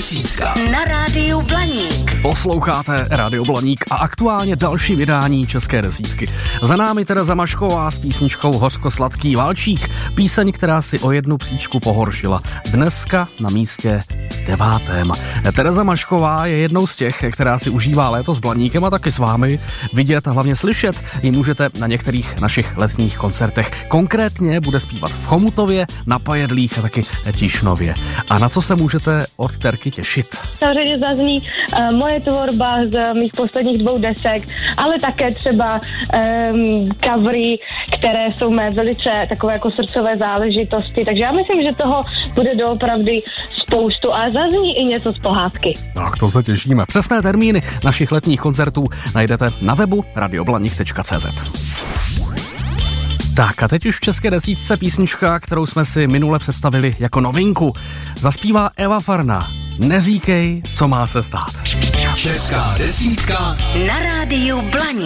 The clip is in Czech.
desítka na rádiu Blaník. Posloucháte Rádio Blaník a aktuálně další vydání České desítky. Za námi Tereza Mašková s písničkou Hořkosladký válčík. Píseň, která si o jednu příčku pohoršila. Dneska na místě 9. Tereza Mašková je jednou z těch, která si užívá léto s Blaníkem a taky s vámi. Vidět a hlavně slyšet ji můžete na některých našich letních koncertech. Konkrétně bude zpívat v Chomutově, na Pajedlích a taky Tišnově. A na co se můžete od Terky těšit? Samozřejmě zazní moje tvorba z mých posledních 2 desek, ale také třeba covery, které jsou mé velice takové jako srdcové záležitosti. Takže já myslím, že toho bude doopravdy spoustu a zazní i něco z pohádky. Tak to se těšíme. Přesné termíny našich letních koncertů najdete na webu radioblanik.cz. Tak a teď už v České desítce písnička, kterou jsme si minule představili jako novinku. Zaspívá Eva Farná. Neříkej, co má se stát. Česká desítka Na rádiu Blaník.